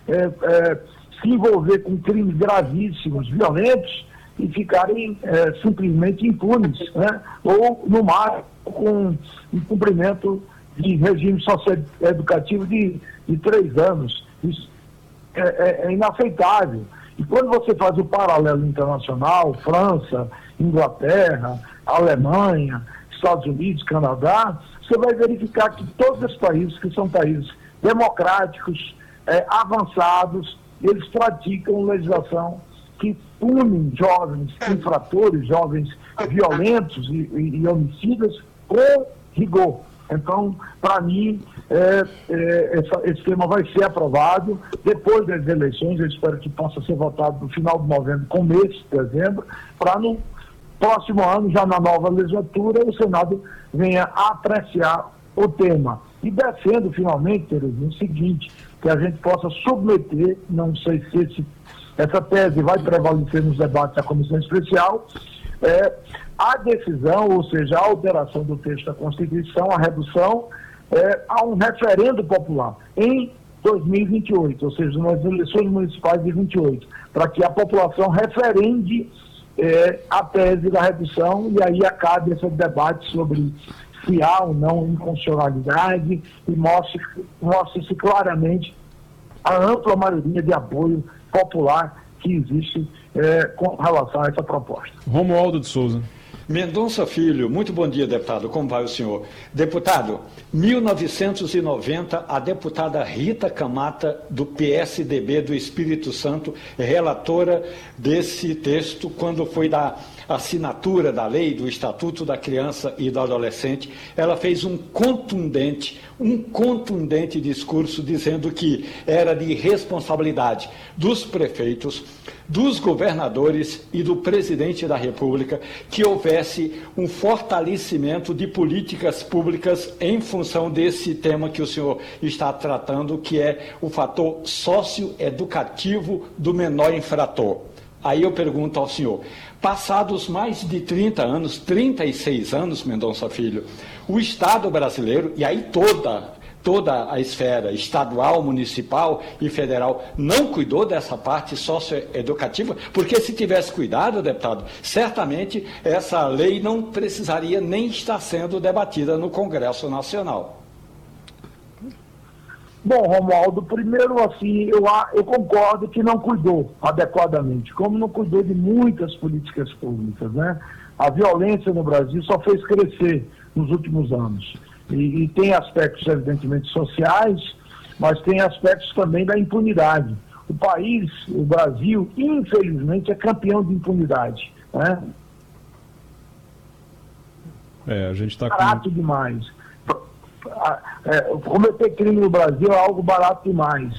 se envolver com crimes gravíssimos, violentos, e ficarem simplesmente impunes, né? Ou, no máximo, com um cumprimento de regime socioeducativo de 3 anos. Isso é inaceitável. E quando você faz o paralelo internacional, França, Inglaterra, Alemanha, Estados Unidos, Canadá, você vai verificar que todos esses países, que são países democráticos, avançados, eles praticam legislação que punem jovens infratores, jovens violentos e homicidas com rigor. Então, para mim, esse tema vai ser aprovado depois das eleições. Eu espero que possa ser votado no final de novembro, começo de dezembro, para no próximo ano, já na nova legislatura, o Senado venha apreciar o tema. E defendo, finalmente, Terezinha, o seguinte, que a gente possa submeter, não sei se essa tese vai prevalecer nos debates da Comissão Especial, a decisão, ou seja, a alteração do texto da Constituição, a redução, a um referendo popular em 2028, ou seja, nas eleições municipais de 28, para que a população referende a tese da redução, e aí acabe esse debate sobre se há ou não inconstitucionalidade, e mostre-se claramente a ampla maioria de apoio popular que existe com relação a essa proposta. Romualdo de Souza. Mendonça Filho, muito bom dia, deputado. Como vai o senhor? Deputado, 1990, a deputada Rita Camata, do PSDB do Espírito Santo, relatora desse texto, quando foi da assinatura da lei do Estatuto da Criança e do Adolescente, ela fez um contundente discurso dizendo que era de responsabilidade dos prefeitos, dos governadores e do presidente da República que houvesse um fortalecimento de políticas públicas em função desse tema que o senhor está tratando, que é o fator socioeducativo do menor infrator. Aí eu pergunto ao senhor, passados mais de 30 anos, 36 anos, Mendonça Filho, o Estado brasileiro, e aí toda a esfera estadual, municipal e federal não cuidou dessa parte socioeducativa, porque se tivesse cuidado, deputado, certamente essa lei não precisaria nem estar sendo debatida no Congresso Nacional. Bom, Romualdo, primeiro, assim, eu concordo que não cuidou adequadamente, como não cuidou de muitas políticas públicas, né? A violência no Brasil só fez crescer nos últimos anos. E tem aspectos, evidentemente, sociais, mas tem aspectos também da impunidade. O país, o Brasil, infelizmente, é campeão de impunidade, né? A gente está barato demais. Cometer crime no Brasil é algo barato demais.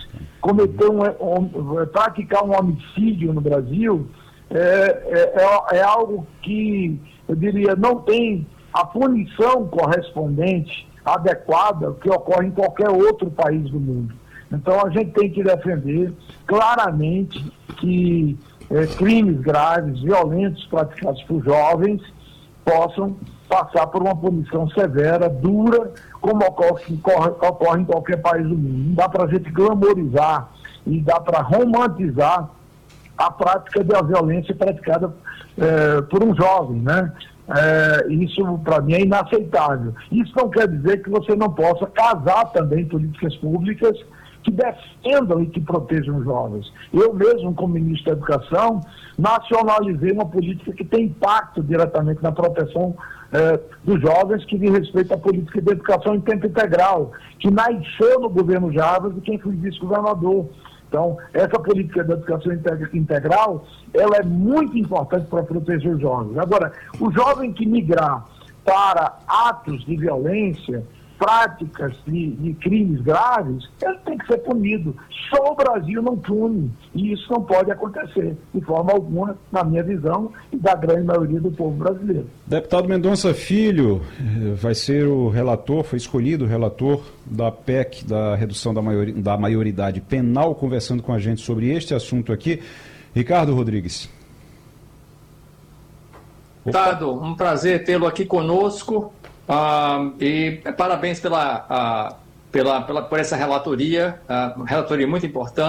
Praticar um homicídio no Brasil é algo que, eu diria, não tem a punição correspondente, adequada, que ocorre em qualquer outro país do mundo. Então, a gente tem que defender claramente que crimes graves, violentos, praticados por jovens, possam passar por uma punição severa, dura, como ocorre em qualquer país do mundo. Não dá para a gente glamorizar e dá para romantizar a prática da violência praticada por um jovem, né? Isso, para mim, é inaceitável. Isso não quer dizer que você não possa casar também políticas públicas que defendam e que protejam os jovens. Eu mesmo, como ministro da Educação, nacionalizei uma política que tem impacto diretamente na proteção dos jovens, que diz respeito à política de educação em tempo integral, que nasceu no governo Jarbas e quem foi vice-governador. Então, essa política de educação integral, ela é muito importante para proteger os jovens. Agora, o jovem que migrar para atos de violência, práticas de crimes graves, ele tem que ser punido. Só o Brasil não pune. E isso não pode acontecer, de forma alguma, na minha visão, e da grande maioria do povo brasileiro. Deputado Mendonça Filho vai ser o relator, foi escolhido o relator da PEC, da redução da maioridade penal, conversando com a gente sobre este assunto aqui. Ricardo Rodrigues. Deputado, um prazer tê-lo aqui conosco. E parabéns por essa relatoria, relatoria muito importante.